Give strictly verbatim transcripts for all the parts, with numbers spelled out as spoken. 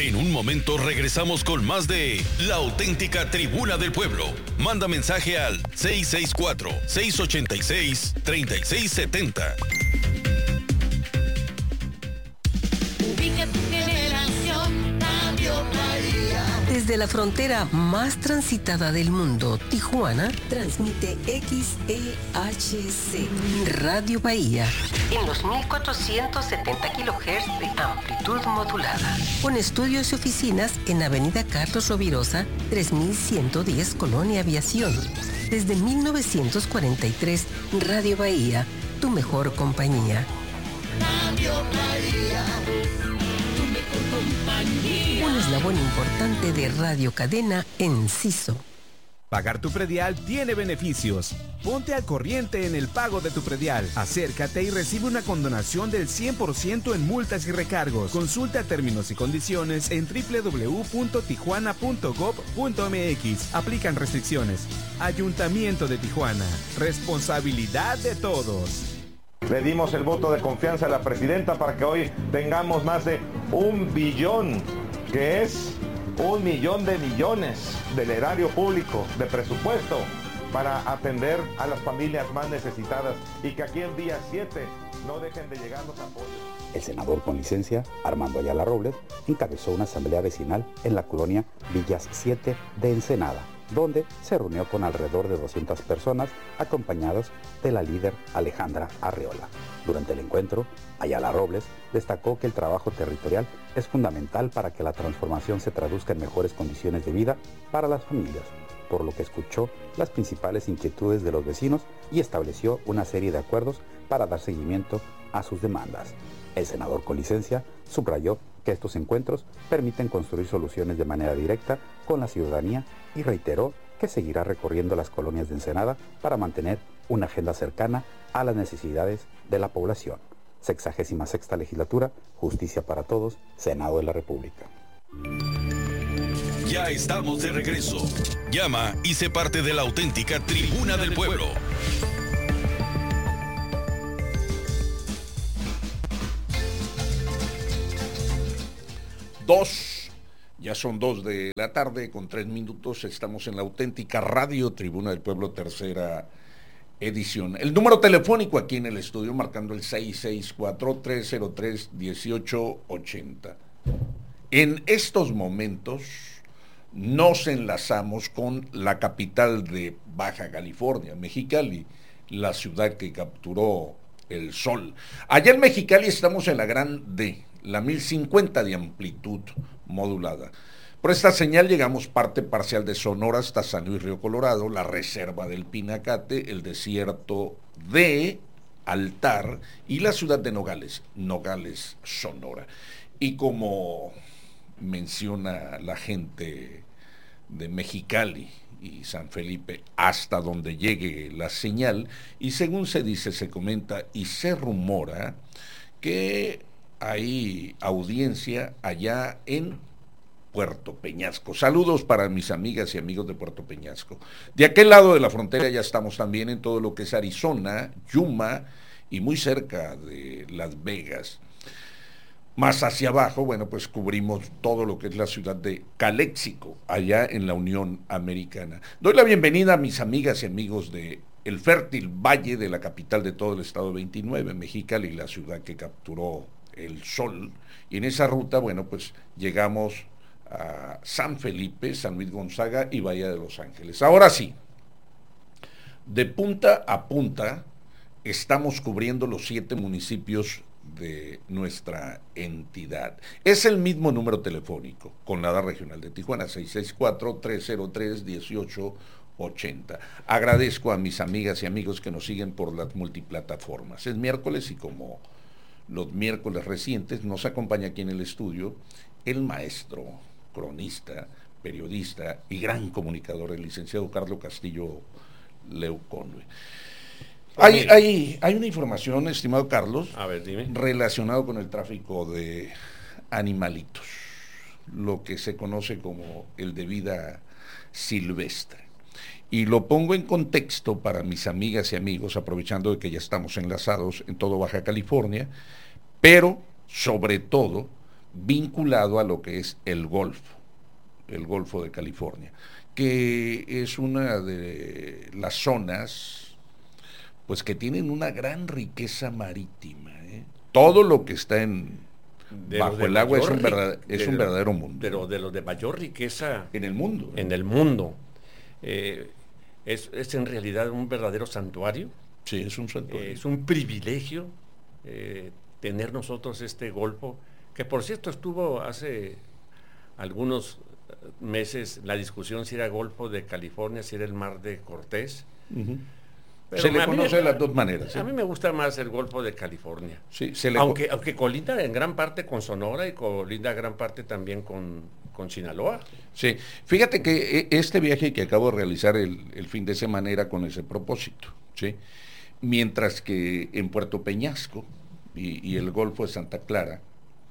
En un momento regresamos con más de La Auténtica Tribuna del Pueblo. Manda mensaje al seis seis cuatro, seis ocho seis, tres seis siete cero. Ubica tu generación, Radio Bahía. Desde la frontera más transitada del mundo, Tijuana, transmite X E H C, Radio Bahía, en los mil cuatrocientos setenta kilohertz de amplitud modulada. Con estudios y oficinas en Avenida Carlos Rovirosa, tres mil ciento diez, Colonia Aviación. Desde mil novecientos cuarenta y tres, Radio Bahía, tu mejor compañía. Radio Bahía, tu mejor compañía. Un eslabón importante de Radio Cadena Enciso. Pagar tu predial tiene beneficios. Ponte al corriente en el pago de tu predial. Acércate y recibe una condonación del cien por ciento en multas y recargos. Consulta términos y condiciones en doble u doble u doble u punto tijuana punto gob punto eme equis. Aplican restricciones. Ayuntamiento de Tijuana. Responsabilidad de todos. Le dimos el voto de confianza a la presidenta para que hoy tengamos más de un billón, que es un millón de millones del erario público, de presupuesto, para atender a las familias más necesitadas y que aquí en día siete no dejen de llegar los apoyos. El senador con licencia, Armando Ayala Robles, encabezó una asamblea vecinal en la colonia Villas siete de Ensenada, donde se reunió con alrededor de doscientas personas acompañadas de la líder Alejandra Arreola. Durante el encuentro, Ayala Robles destacó que el trabajo territorial es fundamental para que la transformación se traduzca en mejores condiciones de vida para las familias, por lo que escuchó las principales inquietudes de los vecinos y estableció una serie de acuerdos para dar seguimiento a sus demandas. El senador con licencia subrayó que estos encuentros permiten construir soluciones de manera directa con la ciudadanía y reiteró que seguirá recorriendo las colonias de Ensenada para mantener una agenda cercana a las necesidades de la población. Sexagésima sexta legislatura, Justicia para Todos, Senado de la República. Ya estamos de regreso. Llama y sé parte de la auténtica Tribuna del Pueblo. Dos, ya son dos de la tarde con tres minutos, estamos en la auténtica Radio Tribuna del Pueblo, tercera edición. El número telefónico aquí en el estudio marcando el seis seis cuatro, tres cero tres, uno ocho ocho cero. En estos momentos nos enlazamos con la capital de Baja California, Mexicali, la ciudad que capturó el sol. Allá en Mexicali estamos en la gran D, la mil cincuenta de amplitud modulada. Por esta señal llegamos parte parcial de Sonora hasta San Luis Río Colorado, la reserva del Pinacate, el desierto de Altar y la ciudad de Nogales, Nogales, Sonora. Y como menciona la gente de Mexicali y San Felipe, hasta donde llegue la señal, y según se dice, se comenta y se rumora que hay audiencia allá en Puerto Peñasco. Saludos para mis amigas y amigos de Puerto Peñasco. De aquel lado de la frontera ya estamos también en todo lo que es Arizona, Yuma y muy cerca de Las Vegas. Más hacia abajo, bueno, pues cubrimos todo lo que es la ciudad de Caléxico, allá en la Unión Americana. Doy la bienvenida a mis amigas y amigos de el fértil valle de la capital de todo el estado veintinueve, Mexicali, la ciudad que capturó el sol. Y en esa ruta, bueno, pues llegamos a San Felipe, San Luis Gonzaga y Bahía de Los Ángeles. Ahora sí, de punta a punta, estamos cubriendo los siete municipios de nuestra entidad. Es el mismo número telefónico con la D A regional de Tijuana, seis seis cuatro, tres cero tres, uno ocho ocho cero. Agradezco a mis amigas y amigos que nos siguen por las multiplataformas. Es miércoles y como los miércoles recientes nos acompaña aquí en el estudio el maestro, cronista, periodista y gran comunicador, el licenciado Carlos Castillo Leuconue. Hay, hay, hay una información, estimado Carlos, a ver, dime, relacionado con el tráfico de animalitos, lo que se conoce como el de vida silvestre. Y lo pongo en contexto para mis amigas y amigos, aprovechando de que ya estamos enlazados en todo Baja California, pero sobre todo vinculado a lo que es el Golfo, el Golfo de California, que es una de las zonas pues que tienen una gran riqueza marítima, ¿eh? Todo lo que está en de bajo el agua es un, verdad, es de un lo, verdadero mundo. Pero de los de mayor riqueza en el mundo. En el mundo. Eh, es, es en realidad un verdadero santuario. Sí, es un santuario. Eh, es un privilegio eh, tener nosotros este Golfo, que por cierto estuvo hace algunos meses la discusión si era Golfo de California, si era el Mar de Cortés. Uh-huh. Se le conoce de las dos maneras. ¿sí? A mí me gusta más el Golfo de California. Sí, se le aunque, aunque colinda en gran parte con Sonora y colinda en gran parte también con, con Sinaloa. Sí, fíjate que este viaje que acabo de realizar el, el fin de semana era con ese propósito, ¿sí? Mientras que en Puerto Peñasco y, y el Golfo de Santa Clara,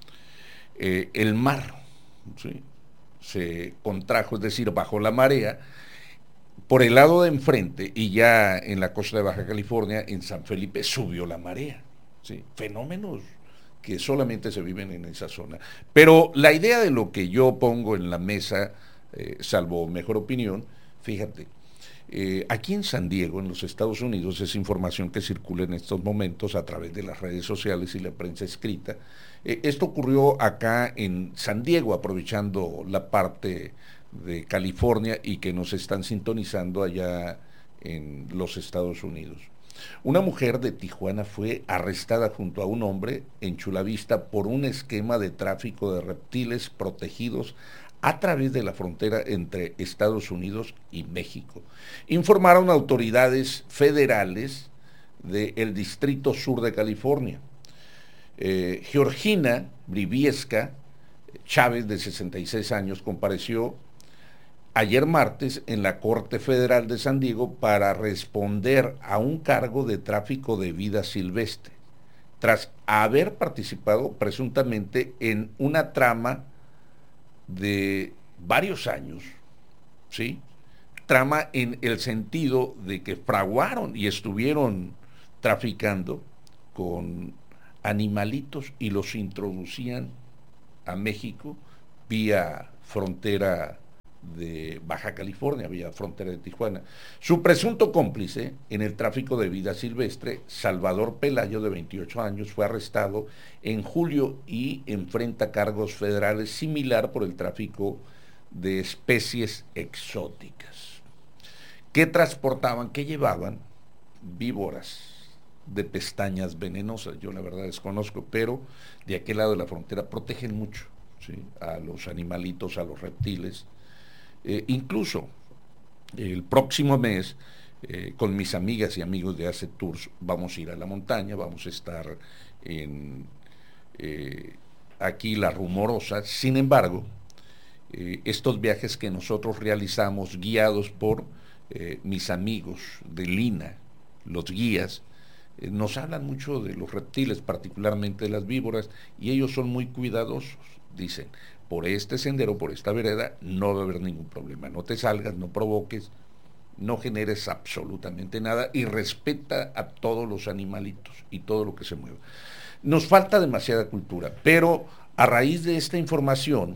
eh, el mar, ¿sí?, se contrajo, es decir, bajó la marea por el lado de enfrente, y ya en la costa de Baja California, en San Felipe, subió la marea, ¿sí? Fenómenos que solamente se viven en esa zona. Pero la idea de lo que yo pongo en la mesa, eh, salvo mejor opinión, fíjate, eh, aquí en San Diego, en los Estados Unidos, es información que circula en estos momentos a través de las redes sociales y la prensa escrita. Eh, esto ocurrió acá en San Diego, aprovechando la parte de California y que nos están sintonizando allá en los Estados Unidos. Una mujer de Tijuana fue arrestada junto a un hombre en Chula Vista por un esquema de tráfico de reptiles protegidos a través de la frontera entre Estados Unidos y México. Informaron autoridades federales del Distrito Sur de California. Eh, Georgina Briviesca Chávez, de sesenta y seis años, compareció ayer martes en la Corte Federal de San Diego para responder a un cargo de tráfico de vida silvestre, tras haber participado presuntamente en una trama de varios años, ¿sí? Trama en el sentido de que fraguaron y estuvieron traficando con animalitos y los introducían a México vía frontera de Baja California, vía frontera de Tijuana. Su presunto cómplice en el tráfico de vida silvestre, Salvador Pelayo, de veintiocho años, fue arrestado en julio y enfrenta cargos federales similar por el tráfico de especies exóticas. ¿Qué transportaban? ¿Qué llevaban? Víboras de pestañas venenosas. Yo la verdad desconozco, pero de aquel lado de la frontera protegen mucho, ¿sí?, a los animalitos, a los reptiles. Eh, incluso el próximo mes, eh, con mis amigas y amigos de Ace Tours, vamos a ir a la montaña, vamos a estar en eh, aquí La Rumorosa. Sin embargo, eh, estos viajes que nosotros realizamos, guiados por eh, mis amigos de Lina, los guías, eh, nos hablan mucho de los reptiles, particularmente de las víboras, y ellos son muy cuidadosos. Dicen, por este sendero, por esta vereda, no va a haber ningún problema. No te salgas, no provoques, no generes absolutamente nada y respeta a todos los animalitos y todo lo que se mueva. Nos falta demasiada cultura, pero a raíz de esta información,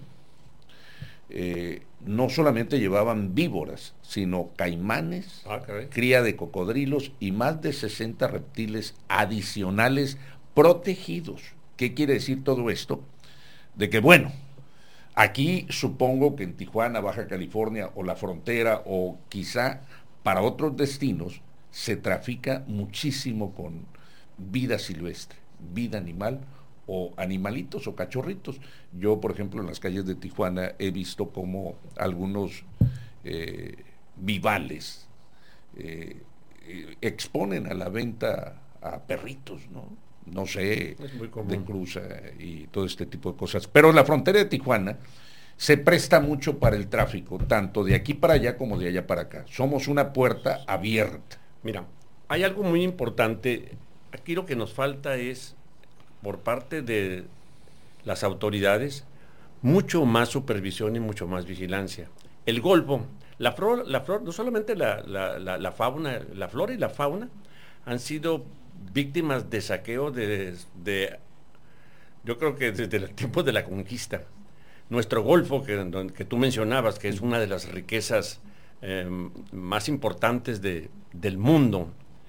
eh, no solamente llevaban víboras, sino caimanes, ah, okay. cría de cocodrilos y más de sesenta reptiles adicionales protegidos. ¿Qué quiere decir todo esto? De que, bueno, aquí supongo que en Tijuana, Baja California o la frontera o quizá para otros destinos se trafica muchísimo con vida silvestre, vida animal o animalitos o cachorritos. Yo, por ejemplo, en las calles de Tijuana he visto como algunos eh, vivales eh, exponen a la venta a perritos, ¿no? No sé, de cruza y todo este tipo de cosas. Pero la frontera de Tijuana se presta mucho para el tráfico, tanto de aquí para allá como de allá para acá. Somos una puerta abierta. Mira, hay algo muy importante. Aquí lo que nos falta es, por parte de las autoridades, mucho más supervisión y mucho más vigilancia. El Golfo, la flor, la flor no solamente la, la, la, la fauna, la flora y la fauna han sido víctimas de saqueo de, de, yo creo que desde el tiempo de la conquista, nuestro Golfo, que, que tú mencionabas, que es una de las riquezas eh, más importantes de, del mundo,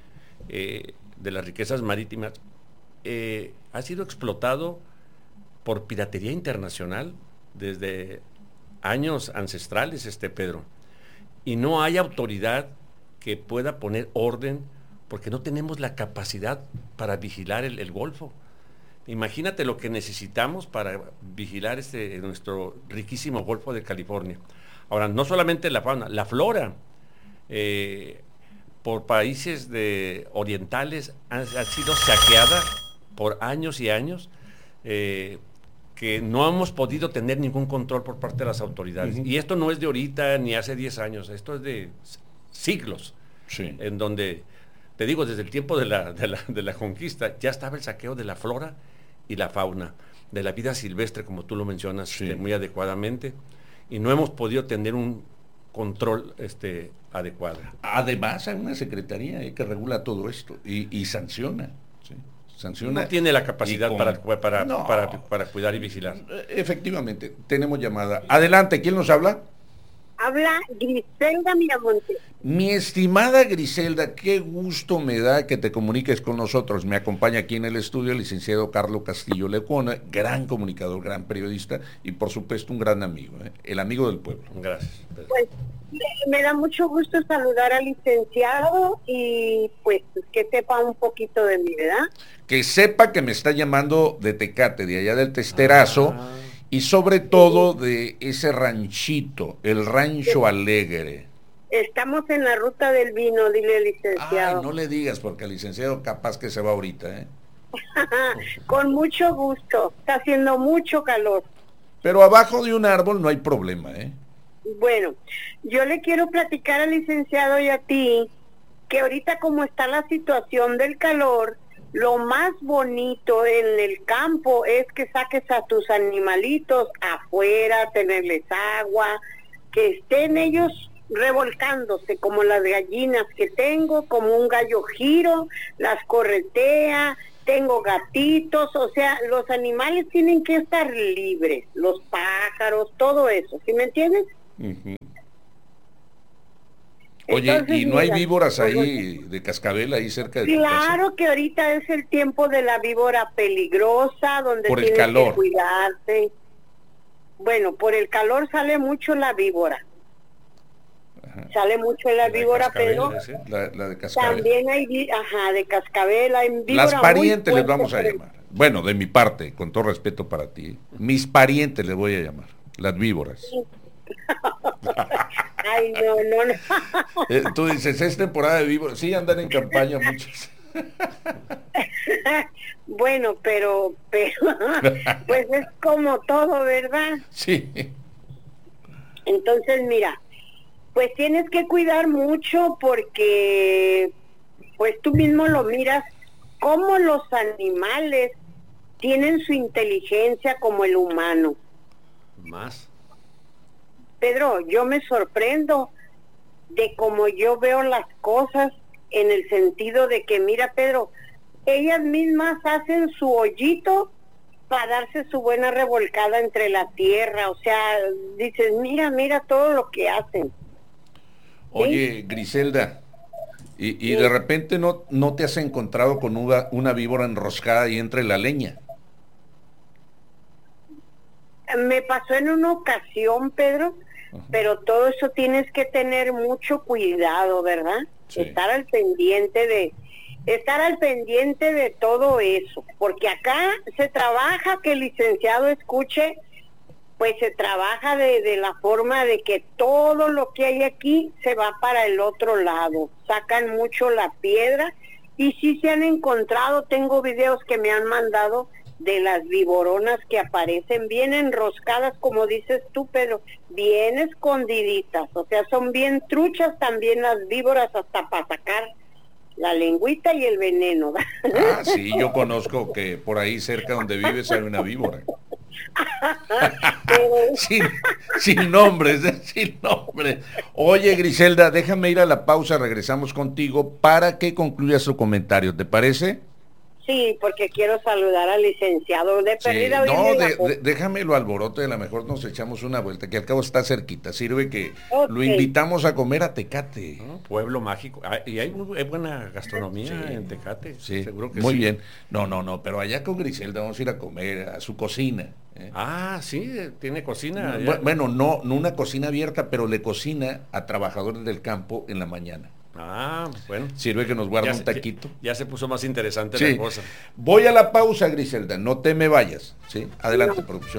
eh, de las riquezas marítimas, eh, ha sido explotado por piratería internacional desde años ancestrales, este Pedro. Y no hay autoridad que pueda poner orden porque no tenemos la capacidad para vigilar el, el Golfo. Imagínate lo que necesitamos para vigilar este nuestro riquísimo Golfo de California. Ahora, no solamente la fauna, la flora, eh, por países de orientales ha, ha sido saqueada por años y años, eh, que no hemos podido tener ningún control por parte de las autoridades. Uh-huh. Y esto no es de ahorita ni hace diez años, esto es de siglos, sí. En donde, te digo, desde el tiempo de la, de la, de la conquista, ya estaba el saqueo de la flora y la fauna, de la vida silvestre, como tú lo mencionas, sí. eh, muy adecuadamente, y no hemos podido tener un control este, adecuado. Además, hay una secretaría eh, que regula todo esto y, y sanciona. ¿Sí? Sanciona. No tiene la capacidad con... para, para, no. para, para cuidar y vigilar. Efectivamente, tenemos llamada. Adelante, ¿quién nos habla? Habla Griselda Miramonte. Mi estimada Griselda, qué gusto me da que te comuniques con nosotros. Me acompaña aquí en el estudio el licenciado Carlos Castillo Lecuona, gran comunicador, gran periodista y por supuesto un gran amigo, ¿eh? El amigo del pueblo. Gracias, Pedro. Pues me da mucho gusto saludar al licenciado y pues que sepa un poquito de mí, ¿verdad? Que sepa que me está llamando de Tecate, de allá del Testerazo, ah. Y sobre todo de ese ranchito, el Rancho Alegre. Estamos en la ruta del vino, dile licenciado. Ay, no le digas, porque el licenciado capaz que se va ahorita, ¿eh? Con mucho gusto, está haciendo mucho calor. Pero abajo de un árbol no hay problema, ¿eh? Bueno, yo le quiero platicar al licenciado y a ti que ahorita como está la situación del calor, lo más bonito en el campo es que saques a tus animalitos afuera, tenerles agua, que estén ellos revolcándose como las gallinas que tengo, como un gallo giro, las corretea, tengo gatitos, o sea, los animales tienen que estar libres, los pájaros, todo eso, ¿sí me entiendes? Uh-huh. Oye, entonces, ¿y no mira, hay víboras ahí de cascabel ahí cerca de tu casa? Claro que ahorita es el tiempo de la víbora peligrosa, donde por el tienes calor. que cuidarse. Bueno, por el calor sale mucho la víbora. Ajá. Sale mucho la, la víbora, pero la, la de cascabel. También hay, ajá, de cascabel, hay víbora. Las parientes les vamos a llamar. Bueno, de mi parte, con todo respeto para ti, mis parientes les voy a llamar, las víboras. Sí. Ay, no, no, no. Eh, tú dices, es temporada de víboras. Sí, andan en campaña muchos. Bueno, pero, pero, pues es como todo, ¿verdad? Sí. Entonces, mira, pues tienes que cuidar mucho porque, pues tú mismo lo miras, cómo los animales tienen su inteligencia como el humano. Más. Pedro, yo me sorprendo de cómo yo veo las cosas en el sentido de que, mira, Pedro, ellas mismas hacen su hoyito para darse su buena revolcada entre la tierra, o sea, dices, mira, mira todo lo que hacen. Oye, ¿sí? Griselda, y, y sí. De repente no, no te has encontrado con una, una víbora enroscada ahí entre la leña. Me pasó en una ocasión, Pedro, uh-huh. Pero todo eso tienes que tener mucho cuidado, ¿verdad? Sí. Estar al pendiente de, estar al pendiente de todo eso, porque acá se trabaja, que el licenciado escuche, pues se trabaja de, de la forma de que todo lo que hay aquí se va para el otro lado, sacan mucho la piedra, y sí se han encontrado, tengo videos que me han mandado, de las víboronas que aparecen bien enroscadas, como dices tú, pero bien escondiditas, o sea, son bien truchas también las víboras hasta para sacar la lengüita y el veneno. Ah, sí, yo conozco que por ahí cerca donde vives hay una víbora. sin, sin nombres, ¿eh? sin nombres. Oye, Griselda, déjame ir a la pausa, regresamos contigo para que concluyas tu comentario, ¿te parece? Sí, porque quiero saludar al licenciado de Sí, perdida. hoy no, en la de, voz. de- déjamelo alboroto, a lo mejor nos echamos una vuelta, que al cabo está cerquita. Sirve que Ok. lo invitamos a comer a Tecate. ¿no? Pueblo mágico. Ah, y hay, muy- hay buena gastronomía Sí. en Tecate. Sí, seguro que muy sí. bien. No, no, no, pero allá con Griselda vamos a ir a comer a su cocina. ¿eh? Ah, sí, eh, tiene cocina. Bu- ya. Bueno, no, no una cocina abierta, pero le cocina a trabajadores del campo en la mañana. Ah, bueno. Sirve que nos guarda Ya un se- taquito. Ya, ya se puso más interesante Sí. la cosa. Voy a la pausa, Griselda, no te me vayas. ¿Sí? Adelante, producción.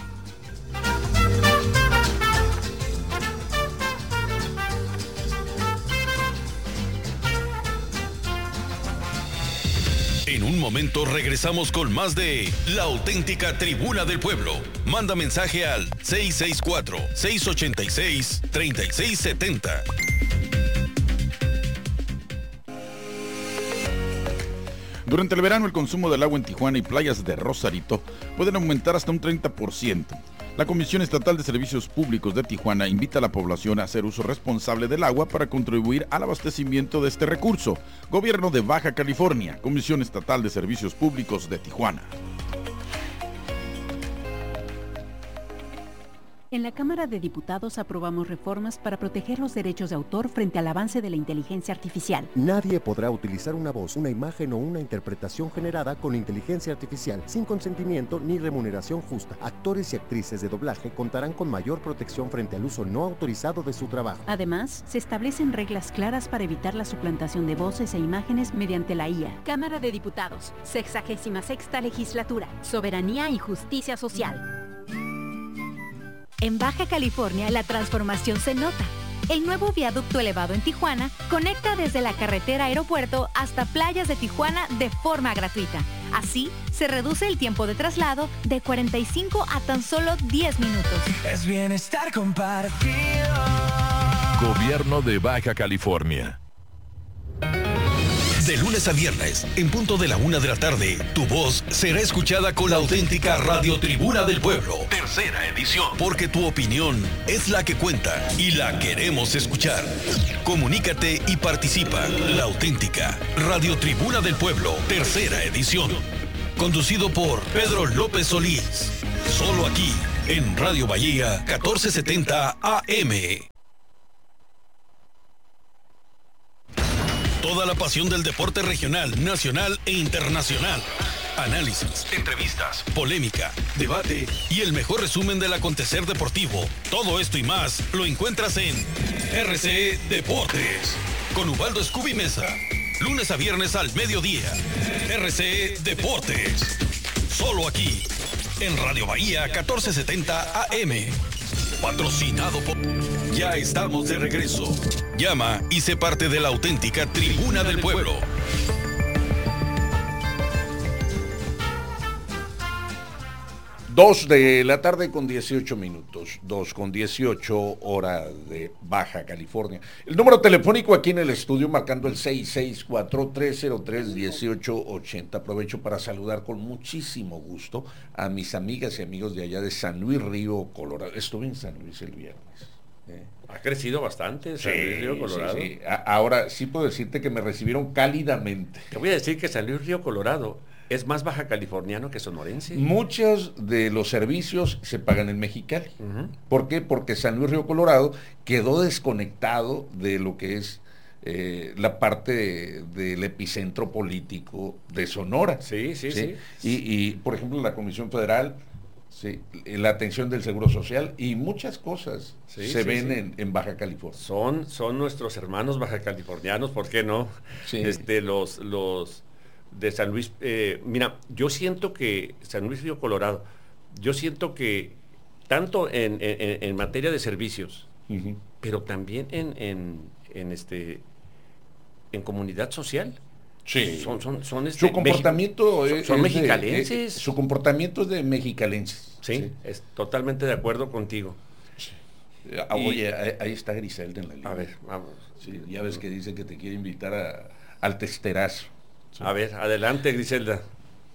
En un momento regresamos con más de La Auténtica Tribuna del Pueblo. Manda mensaje al seis seis cuatro, seis ocho seis, tres seis siete cero. Durante el verano el consumo del agua en Tijuana y playas de Rosarito pueden aumentar hasta un treinta por ciento. La Comisión Estatal de Servicios Públicos de Tijuana invita a la población a hacer uso responsable del agua para contribuir al abastecimiento de este recurso. Gobierno de Baja California, Comisión Estatal de Servicios Públicos de Tijuana. En la Cámara de Diputados aprobamos reformas para proteger los derechos de autor frente al avance de la inteligencia artificial. Nadie podrá utilizar una voz, una imagen o una interpretación generada con inteligencia artificial sin consentimiento ni remuneración justa. Actores y actrices de doblaje contarán con mayor protección frente al uso no autorizado de su trabajo. Además, se establecen reglas claras para evitar la suplantación de voces e imágenes mediante la I A. Cámara de Diputados, sexagésima sexta legislatura, soberanía y justicia social. En Baja California, la transformación se nota. El nuevo viaducto elevado en Tijuana conecta desde la carretera aeropuerto hasta playas de Tijuana de forma gratuita. Así, se reduce el tiempo de traslado de cuarenta y cinco a tan solo diez minutos. Es bienestar compartido. Gobierno de Baja California. De lunes a viernes, en punto de la una de la tarde, tu voz será escuchada con la auténtica Radio Tribuna del Pueblo, tercera edición. Porque tu opinión es la que cuenta y la queremos escuchar. Comunícate y participa. La auténtica Radio Tribuna del Pueblo, tercera edición. Conducido por Pedro López Solís. Solo aquí, en Radio Bahía catorce setenta A M. Toda la pasión del deporte regional, nacional e internacional. Análisis, entrevistas, polémica, debate y el mejor resumen del acontecer deportivo. Todo esto y más lo encuentras en R C Deportes. Con Ubaldo Scooby Mesa. Lunes a viernes al mediodía. R C Deportes. Solo aquí, en Radio Bahía catorce setenta A M. Patrocinado por... Ya estamos de regreso. Llama y sé parte de la auténtica Tribuna del Pueblo. Dos de la tarde con dieciocho minutos, dos con dieciocho, hora de Baja California. El número telefónico aquí en el estudio marcando el seis seis cuatro, tres cero tres, uno ocho ocho cero. Aprovecho para saludar con muchísimo gusto a mis amigas y amigos de allá de San Luis Río, Colorado. Estuve en San Luis el viernes. ¿eh? Ha crecido bastante San Luis Río Colorado. Sí, sí. A- ahora sí puedo decirte que me recibieron cálidamente. Te voy a decir que San Luis Río Colorado es más baja californiano que sonorense. Muchos de los servicios se pagan en Mexicali. Uh-huh. ¿Por qué? Porque San Luis Río Colorado quedó desconectado de lo que es eh, la parte de, del epicentro político de Sonora. Sí, sí, sí. sí. Y, y, por ejemplo, la Comisión Federal, sí, la atención del Seguro Social y muchas cosas sí, se sí, ven sí. En, en Baja California. Son, son nuestros hermanos baja californianos, ¿por qué no? Sí. Este, los, los de San Luis, eh, mira, yo siento que San Luis Río Colorado, yo siento que tanto en, en, en materia de servicios, uh-huh. pero también en, en, en este en comunidad social. Sí. Son, son, son este, su comportamiento Mexi- es, son, son es mexicalenses. De, es, su comportamiento es de mexicalenses. Sí, sí, es totalmente de acuerdo contigo. Sí. Ah, y, oye, ahí, ahí está Griselda en la línea. A ver, vamos. Sí, ya ves que dice que te quiere invitar a, al testerazo. Sí. A ver, adelante, Griselda.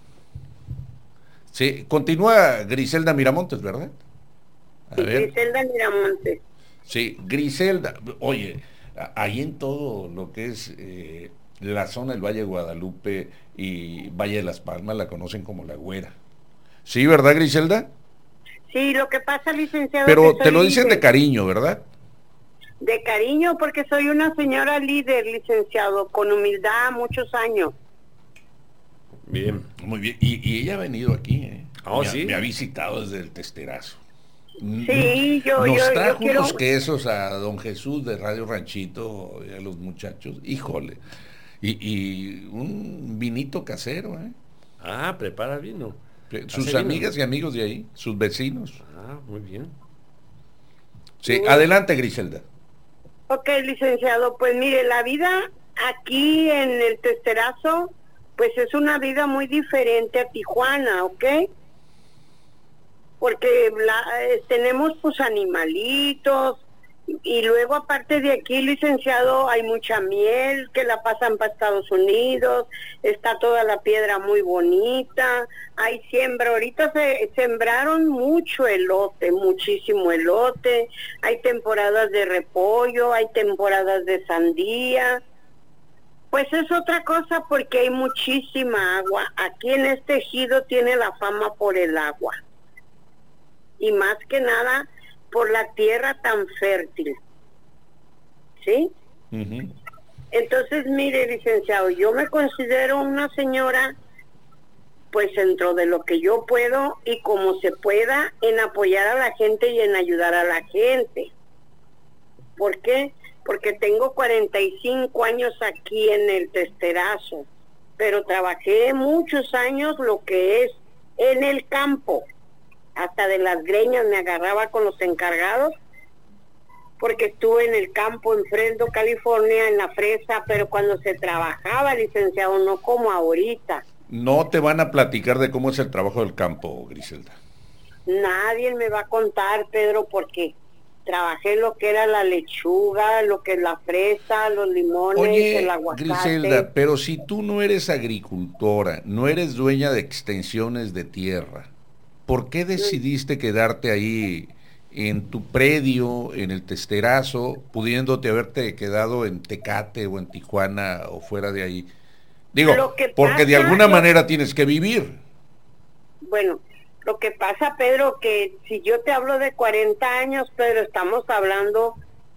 Sí, continúa Griselda Miramontes, ¿verdad? A sí, ver. Griselda Miramontes. Sí, Griselda, oye, ahí en todo lo que es eh, la zona del Valle de Guadalupe y Valle de las Palmas la conocen como La Güera. ¿Sí, verdad, Griselda? Sí, lo que pasa, licenciado... Pero que te lo soy dicen líder. de cariño, ¿verdad? De cariño, porque soy una señora líder, licenciado, con humildad, muchos años. Bien. Muy bien. Y, y ella ha venido aquí, ¿eh? Oh, me, ha, ¿sí? me ha visitado desde el Testerazo. Sí, yo... Nos yo, trajo yo quiero... unos quesos a don Jesús de Radio Ranchito y a los muchachos. Híjole. Y, y un vinito casero, ¿eh? Ah, prepara vino. Sus Hace amigas vino. y amigos de ahí, sus vecinos. Ah, muy bien. Sí, adelante, Griselda. Ok, licenciado, pues mire, la vida aquí en el Testerazo, pues es una vida muy diferente a Tijuana, ¿ok? Porque la, eh, tenemos pues animalitos, y luego aparte de aquí, licenciado, hay mucha miel que la pasan para Estados Unidos, está toda la piedra muy bonita, hay siembra, ahorita se sembraron mucho elote, muchísimo elote, hay temporadas de repollo, hay temporadas de sandía, pues es otra cosa porque hay muchísima agua, aquí en este ejido tiene la fama por el agua, y más que nada por la tierra tan fértil, ¿sí? Uh-huh. Entonces, mire, licenciado, yo me considero una señora, pues dentro de lo que yo puedo y como se pueda, en apoyar a la gente y en ayudar a la gente. ¿Por qué? Porque tengo cuarenta y cinco años aquí en el Testerazo, pero trabajé muchos años lo que es en el campo. Hasta de las greñas me agarraba con los encargados, porque estuve en el campo en Fresno, California, en la fresa, pero cuando se trabajaba, licenciado, no como ahorita. No te van a platicar de cómo es el trabajo del campo, Griselda. Nadie me va a contar, Pedro, porque trabajé lo que era la lechuga, lo que es la fresa, los limones, Oye, el aguacate. Griselda, pero si tú no eres agricultora, no eres dueña de extensiones de tierra, ¿por qué decidiste quedarte ahí en tu predio, en el Testerazo, pudiéndote haberte quedado en Tecate o en Tijuana o fuera de ahí? Digo, porque de alguna manera tienes que vivir. Bueno, lo que pasa, Pedro, que si yo te hablo de cuarenta años, Pedro, estamos hablando